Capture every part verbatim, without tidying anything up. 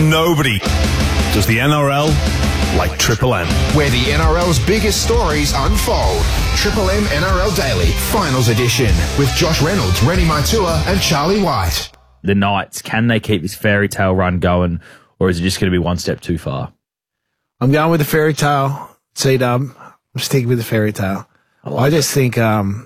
nobody does the N R L like Triple M. Where the N R L's biggest stories unfold. Triple M N R L Daily, Finals Edition, with Josh Reynolds, Rennie Maitua and Charlie White. The Knights, can they keep this fairy tale run going, or is it just going to be one step too far? I'm going with the fairy tale, C-Dub. I'm sticking with the fairy tale. I, like I just it. think um,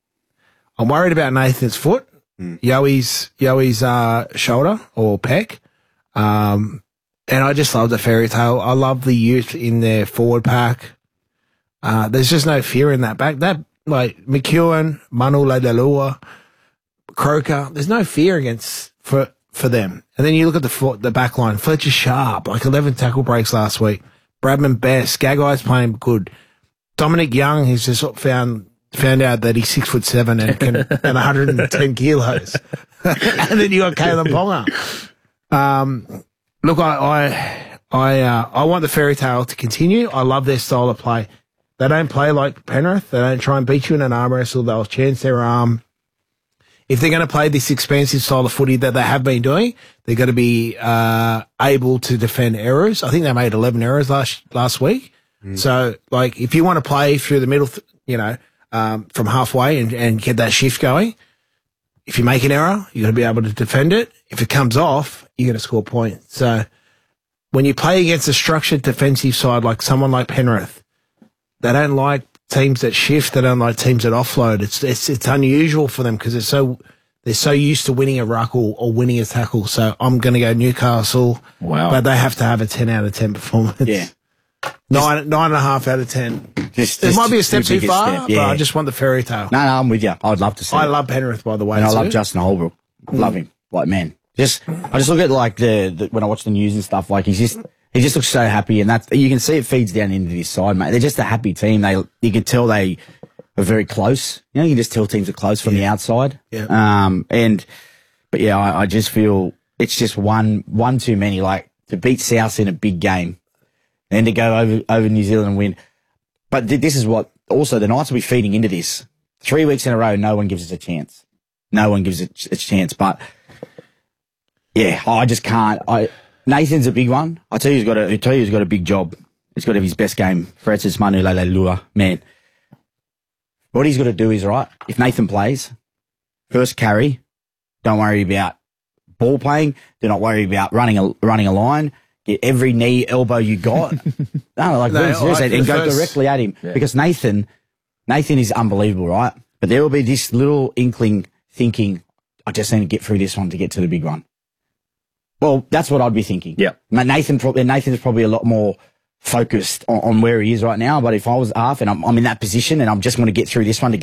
I'm worried about Nathan's foot, mm. Yoey's, Yoey's uh, shoulder or pec. Um, and I just love the fairy tale. I love the youth in their forward pack. Uh, there's just no fear in that back. That, like, McEwen, Manu Leilua, Croker, there's no fear against, for, for them. And then you look at the the back line. Fletcher Sharp, like eleven tackle breaks last week. Bradman Best, Gaggai's playing good. Dominic Young, he's just found, found out that he's six foot seven and can, and one hundred ten kilos. And then you got Kalen Ponga. Um, Look, I I I, uh, I want the fairy tale to continue. I love their style of play. They don't play like Penrith. They don't try and beat you in an arm wrestle. They'll chance their arm. If they're going to play this expansive style of footy that they have been doing, they're going to be uh, able to defend errors. I think they made eleven errors last last week. Mm. So, like, if you want to play through the middle, th- you know, um, from halfway and, and get that shift going, if you make an error, you're going to be able to defend it. If it comes off, you're going to score points. So when you play against a structured defensive side like someone like Penrith, they don't like teams that shift. They don't like teams that offload. It's it's it's unusual for them because they're so they're so used to winning a ruck or, or winning a tackle. So I'm going to go Newcastle. Wow! But they have to have a ten out of ten performance. Yeah, nine just, nine and a half out of ten. Just, it just might be a step too far, step, yeah. but I just want the fairy tale. No, no, I'm with you. I'd love to see. I it. love Penrith, by the way. And too. I love Justin Holbrook. Mm. Love him. Like, man, just I just look at like the, the when I watch the news and stuff. Like he's just he just looks so happy, and that's you can see it feeds down into this side, mate. They're just a happy team. They you can tell they are very close. You know, you can just tell teams are close from yeah. the outside. Yeah. Um. And but yeah, I, I just feel it's just one one too many. Like to beat South in a big game, and to go over over New Zealand and win. But th- this is what also the Knights will be feeding into this. Three weeks in a row, no one gives us a chance. No one gives it a chance. But yeah, I just can't. I Nathan's a big one. I tell you, he's got a. I tell you, he's got a big job. He's got to have his best game. Francis Manu Leilua, man. What he's got to do is right. If Nathan plays, first carry. Don't worry about ball playing. Do not worry about running a running a line. Get every knee, elbow you got. no, like, no, seriously, like and go first, directly at him. Yeah. Because Nathan, Nathan is unbelievable, right? But there will be this little inkling thinking, I just need to get through this one to get to the big one. Well, that's what I'd be thinking. Yeah. Nathan, probably, Nathan's probably a lot more focused on, on where he is right now. But if I was half and I'm, I'm in that position and I'm just going to get through this one to get